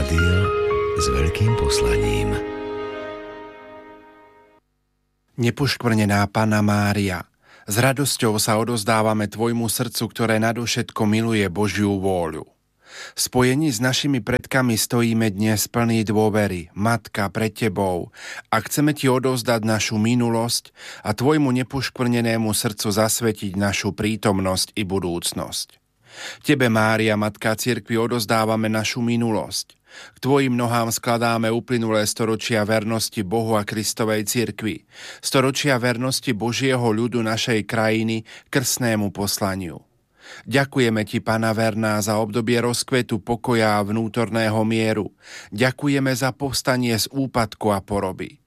Rádio s veľkým poslaním. Nepoškvrnená Panna Mária, s radosťou sa odozdávame Tvojmu srdcu, ktoré nadovšetko miluje Božiu vôľu. V spojení s našimi predkami stojíme dnes plní dôvery, Matka, pred Tebou, a chceme Ti odovzdať našu minulosť a Tvojmu nepoškvrnenému srdcu zasvetiť našu prítomnosť i budúcnosť. Tebe, Mária, Matka cirkvi, odozdávame našu minulosť. K Tvojim nohám skladáme uplynulé storočia vernosti Bohu a Kristovej cirkvi, storočia vernosti Božieho ľudu našej krajiny krstnému poslaniu. Ďakujeme Ti, Panna verná, za obdobie rozkvetu, pokoja a vnútorného mieru. Ďakujeme za povstanie z úpadku a poroby.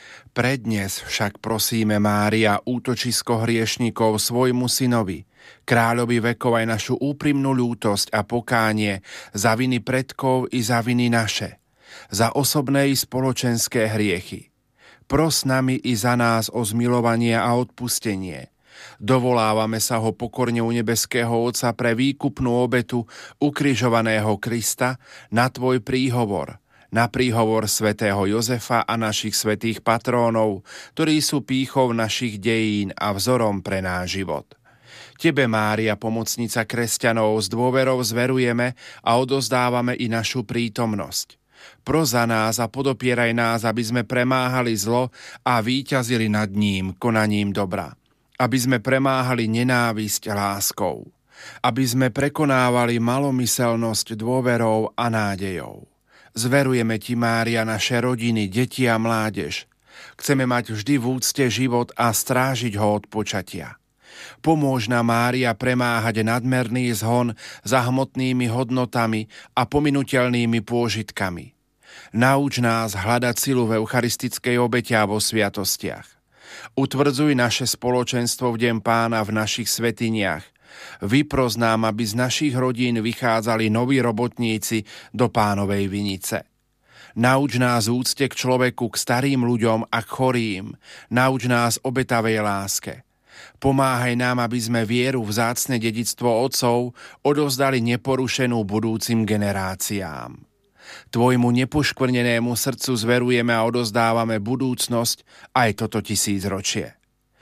Prednes však prosíme, Mária, útočisko hriešnikov, svojmu synovi, kráľovi vekov, aj našu úprimnú ľútosť a pokánie za viny predkov i za viny naše, za osobné i spoločenské hriechy. Pros nami i za nás o zmilovanie a odpustenie. Dovolávame sa ho pokorne u nebeského Otca pre výkupnú obetu ukrižovaného Krista na Tvoj príhovor, na príhovor svätého Jozefa a našich svätých patrónov, ktorí sú pýchou našich dejín a vzorom pre náš život. Tebe, Mária, pomocnica kresťanov, s dôverou zverujeme a odozdávame i našu prítomnosť. Pros za nás a podopieraj nás, aby sme premáhali zlo a víťazili nad ním konaním dobra. Aby sme premáhali nenávisť láskou. Aby sme prekonávali malomyselnosť dôverou a nádejou. Zverujeme Ti, Mária, naše rodiny, deti a mládež. Chceme mať vždy v úcte život a strážiť ho od počatia. Pomôž nám, Mária, premáhať nadmerný zhon za hmotnými hodnotami a pominuteľnými pôžitkami. Nauč nás hľadať silu v eucharistickej obete a vo sviatostiach. Utvrdzuj naše spoločenstvo v deň Pána v našich svätyniach. Vypros nám, aby z našich rodín vychádzali noví robotníci do Pánovej vinice. Nauč nás úcte k človeku, k starým ľuďom a k chorým. Nauč nás obetavej láske. Pomáhaj nám, aby sme vieru, vzácne dedičstvo otcov odovzdali neporušenú budúcim generáciám. Tvojmu nepoškvrnenému srdcu zverujeme a odozdávame budúcnosť aj toto tisícročie.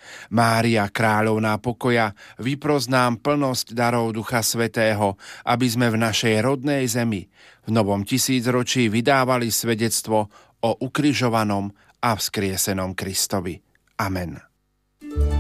Mária, kráľovná pokoja, vypros nám plnosť darov Ducha Svätého, aby sme v našej rodnej zemi v novom tisícročí vydávali svedectvo o ukrižovanom a vzkriesenom Kristovi. Amen.